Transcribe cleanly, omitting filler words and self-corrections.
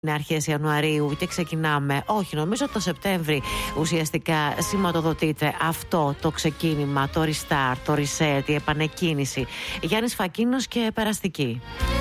Είναι αρχές Ιανουαρίου και ξεκινάμε. Όχι, νομίζω το Σεπτέμβρη ουσιαστικά σηματοδοτείται αυτό το ξεκίνημα, το restart, το reset, η επανεκκίνηση. Γιάννης Φακίνος και Περαστική.